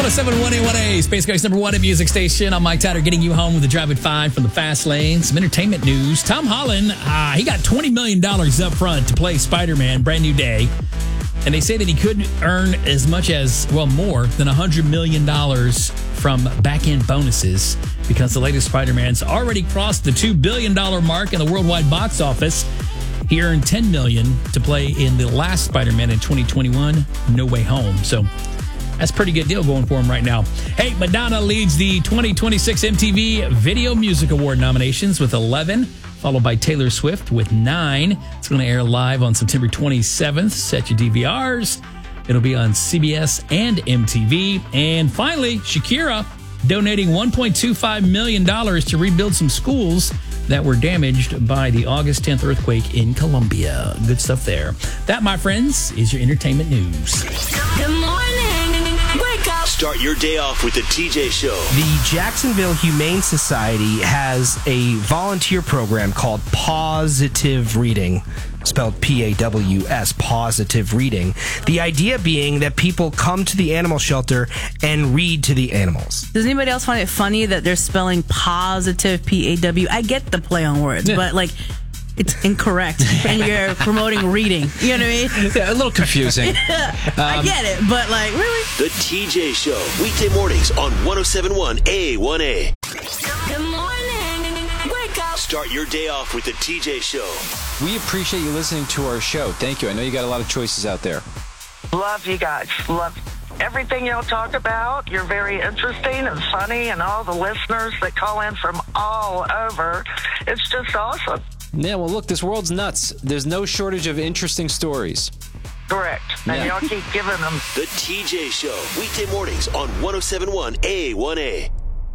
1071 A1A, Space Coast number one at music station. I'm Mike Tyler, getting you home with the Drive at 5 from the Fast Lane. Some entertainment news. Tom Holland, he got $20 million up front to play Spider-Man, Brand New Day. And they say that he could earn as much as, more than $100 million from back-end bonuses because the latest Spider-Man's already crossed the $2 billion mark in the worldwide box office. He earned $10 million to play in the last Spider-Man in 2021, No Way Home. So that's a pretty good deal going for him right now. Hey, Madonna leads the 2026 MTV Video Music Award nominations with 11, followed by Taylor Swift with 9. It's going to air live on September 27th. Set your DVRs. It'll be on CBS and MTV. And finally, Shakira donating $1.25 million to rebuild some schools that were damaged by the August 10th earthquake in Colombia. Good stuff there. That, my friends, is your entertainment news. Good morning. Wake up. Start your day off with the TJ Show. The Jacksonville Humane Society has a volunteer program called Positive Reading, spelled P-A-W-S, Positive Reading. The idea being that people come to the animal shelter and read to the animals. Does anybody else find it funny that they're spelling positive, P-A-W? I get the play on words, but it's incorrect, and you're promoting reading. You know what I mean? Yeah, a little confusing. I get it, but really? The TJ Show, weekday mornings on 1071 A1A. Good morning. Wake up. Start your day off with the TJ Show. We appreciate you listening to our show. Thank you. I know you got a lot of choices out there. Love you guys. Love everything y'all talk about. You're very interesting and funny, and all the listeners that call in from all over. It's just awesome. Yeah, well, look, this world's nuts. There's no shortage of interesting stories. Correct. And y'all keep giving them. The TJ Show, weekday mornings on 1071 A1A.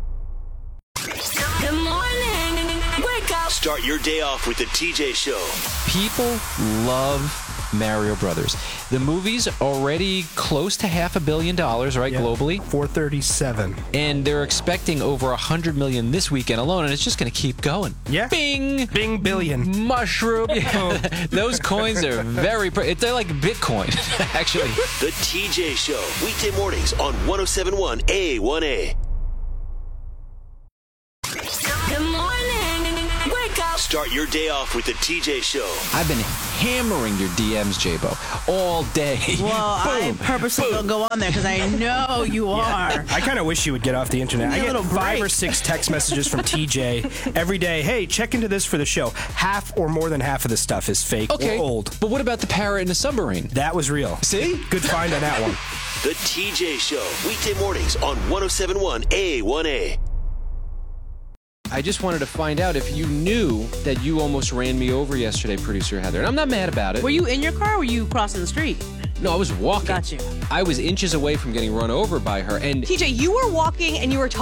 Good morning. Wake up. Start your day off with the TJ Show. People love Mario Brothers. The movie's already close to $500 million, right, globally? 437. And they're expecting over $100 million this weekend alone, and it's just going to keep going. Yeah. Bing! Bing billion. Mushroom. Yeah. Those coins are they're like Bitcoin, actually. The TJ Show, weekday mornings on 1071 A1A. Good morning. Wake up. Start your day off with the TJ Show. I've been hammering your DMs, J-Bo, all day. Well, I purposely don't go on there because I know you are. I kind of wish you would get off the internet. I get 5 or 6 text messages from TJ every day. Hey, check into this for the show. Half or more than half of the stuff is fake or old. But what about the parrot in the submarine? That was real. See? Good find on that one. The TJ Show, weekday mornings on 1071 A1A. I just wanted to find out if you knew that you almost ran me over yesterday, Producer Heather. And I'm not mad about it. Were you in your car or were you crossing the street? No, I was walking. Got you. I was inches away from getting run over by her. And TJ, you were walking and you were talking